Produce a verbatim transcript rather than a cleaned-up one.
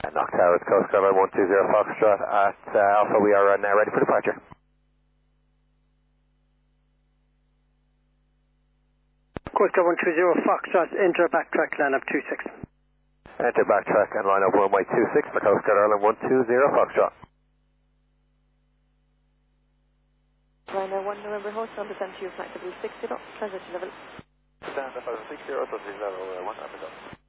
And Knock Towers, Coast Guard one two zero Foxtrot at uh, Alpha. We are uh, now ready for departure. Coast Guard one two zero Foxtrot, enter backtrack, line up two six. Enter backtrack and line up runway two six for Coast Guard Ireland one two zero Foxtrot. Runway one November Hotel, descend to you, flight W sixty knots, transition level. Stand up at six zero, so zero one,